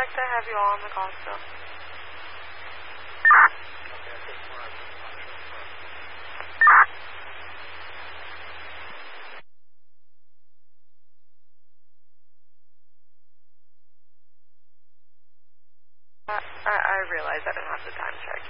check to have you all on the call still. I realize I didn't have the time check.